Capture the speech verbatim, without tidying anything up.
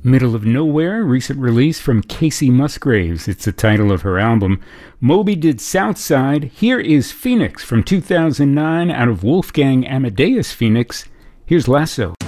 Middle of Nowhere, recent release from Kacey Musgraves. It's the title of her album. Moby did Southside. Here is Phoenix from two thousand nine out of Wolfgang Amadeus Phoenix. Here's Lasso.